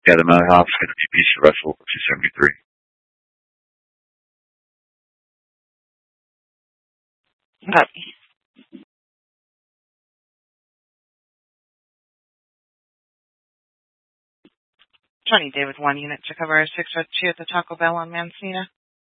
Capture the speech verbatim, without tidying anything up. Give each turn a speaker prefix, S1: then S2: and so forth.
S1: Yeah, the Mountain Hop's got a two-piece Russell two seventy-three.
S2: Copy. Twenty David one unit to cover six oh two at the Taco Bell on Mancina.